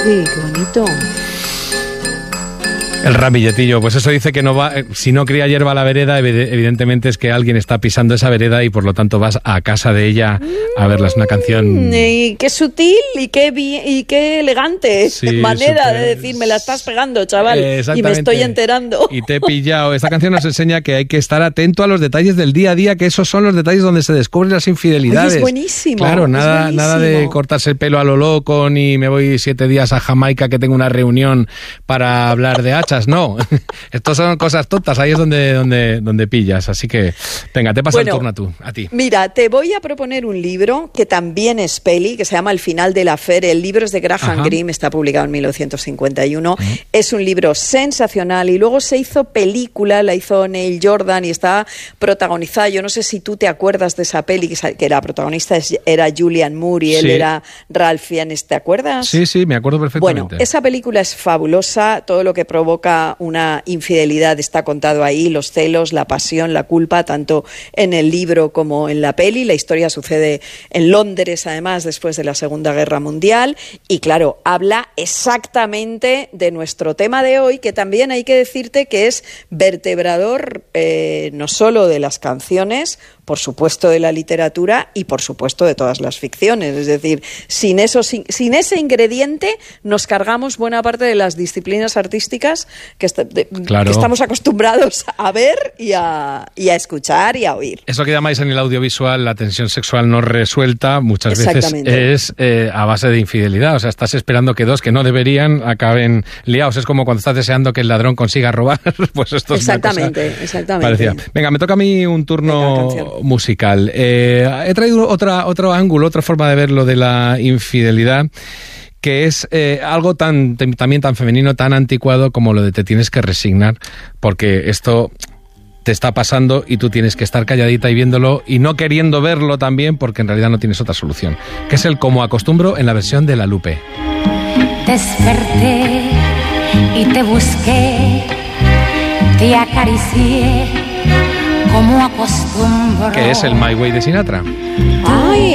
Sí, qué bonito. El ramilletillo, pues eso dice que no va, si no cría hierba a la vereda, evidentemente es que alguien está pisando esa vereda y por lo tanto vas a casa de ella a verla. Es una canción... Y qué sutil y qué elegante manera super... de decir, me la estás pegando, chaval, y me estoy enterando. Y te he pillado. Esta canción nos enseña que hay que estar atento a los detalles del día a día, que esos son los detalles donde se descubren las infidelidades. Oye, es buenísimo. Claro, nada de cortarse el pelo a lo loco, ni me voy 7 días a Jamaica que tengo una reunión para hablar de hachas. No, estos son cosas tontas, ahí es donde pillas, así que venga, te pasa el turno a ti. Mira, te voy a proponer un libro que también es peli, que se llama El final de la Fer. El libro es de Graham Greene, está publicado en 1951, es un libro sensacional y luego se hizo película, la hizo Neil Jordan y está protagonizada, yo no sé si tú te acuerdas de esa peli, que la protagonista era Julianne Moore y él era Ralph Fiennes, ¿te acuerdas? Sí, me acuerdo perfectamente. Bueno, esa película es fabulosa, todo lo que provoca una infidelidad está contado ahí, los celos, la pasión, la culpa, tanto en el libro como en la peli. La historia sucede en Londres, además, después de la Segunda Guerra Mundial, y claro, habla exactamente de nuestro tema de hoy, que también hay que decirte que es vertebrador no solo de las canciones, por supuesto de la literatura y por supuesto de todas las ficciones. Es decir, sin ese ingrediente nos cargamos buena parte de las disciplinas artísticas que estamos acostumbrados a ver y a escuchar y a oír. Eso que llamáis en el audiovisual la tensión sexual no resuelta muchas veces es a base de infidelidad. O sea, estás esperando que dos que no deberían acaben liados. Es como cuando estás deseando que el ladrón consiga robar. Pues esto es exactamente. Parecida. Venga, me toca a mí un turno musical. He traído otro ángulo, otra forma de ver lo de la infidelidad, que es algo también tan femenino, tan anticuado como lo de te tienes que resignar, porque esto te está pasando y tú tienes que estar calladita y viéndolo y no queriendo verlo también, porque en realidad no tienes otra solución, que es el Como acostumbro en la versión de La Lupe. Desperté y te busqué, te acaricié como acostumbro. Que es el My Way de Sinatra. ¡Ay!